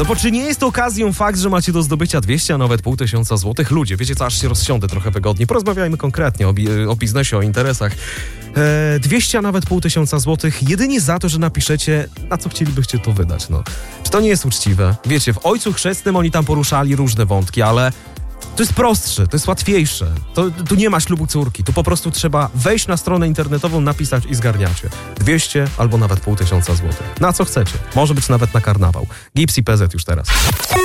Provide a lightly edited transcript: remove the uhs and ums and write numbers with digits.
No bo czy nie jest okazją fakt, że macie do zdobycia 200, a nawet 500 złotych? Ludzie, wiecie co, aż się rozsiądę trochę wygodnie. Porozmawiajmy konkretnie o biznesie, o interesach. 200, a nawet 500 złotych jedynie za to, że napiszecie, na co chcielibyście to wydać. No. Czy to nie jest uczciwe? Wiecie, w Ojcu Chrzestnym oni tam poruszali różne wątki, ale to jest prostsze, to jest łatwiejsze. Tu nie ma ślubu córki. Tu po prostu trzeba wejść na stronę internetową, napisać i zgarniacie. 200 albo nawet 500 złotych. Na co chcecie. Może być nawet na karnawał. Gips i PZ już teraz.